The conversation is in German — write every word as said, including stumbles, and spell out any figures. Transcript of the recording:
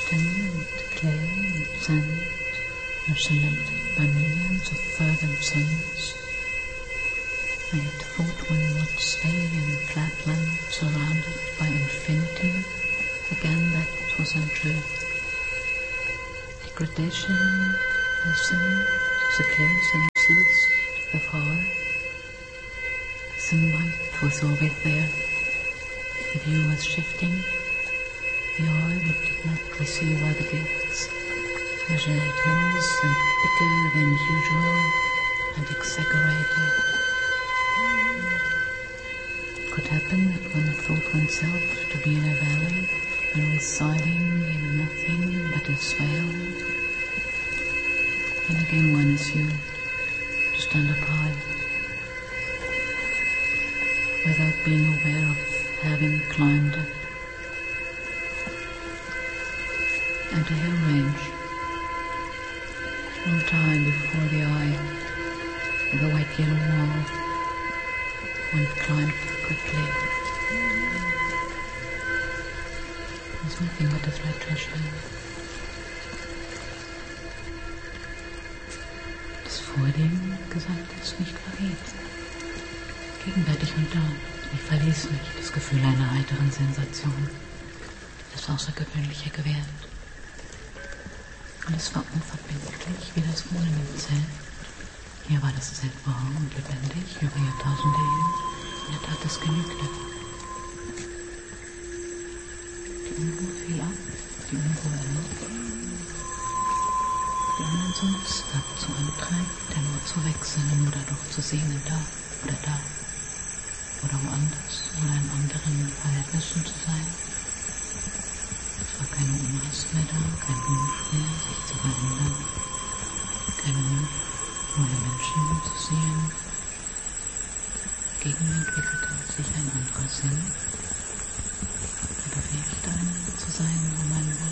and clay and sand, surrounded by millions of further suns. I had thought one would stay in flatland surrounded by infinity. Again, that was untrue. Degradation lessened, the close and ceased, the far. The light was always there. The view was shifting. The eye did not receive other gifts. Measured hills and bigger than usual and exaggerated. It could happen that one thought oneself to be in a valley and residing in nothing but a swale. Then again one assumed to stand up high, without being aware of having climbed it. And a hill range, long time before the eye, with a white yellow wall, one climbed quickly. It was nothing but a flat treasure. Das Vordem Gesagtes nicht verriet. Gegenwärtig und da, wie verließ mich das Gefühl einer heiteren Sensation, das Außergewöhnliche gewährt. Und es war unverbindlich wie das Wohnen im Zelt. Hier war das Zelt warm und lebendig über Jahrtausende hin. In der Tat, das genügte. Die Unruhe fiel ab, die Unruhe erlosch. Die anderen sonst dazu antreibt, der nur zu wechseln oder doch zu sehnen da oder da. Oder woanders oder in anderen Verhältnissen zu sein. Es war keine Unrast mehr da, kein Wunsch mehr, sich zu verändern, kein Wunsch, neue Menschen zu sehen. Dagegen entwickelte sich ein anderer Sinn,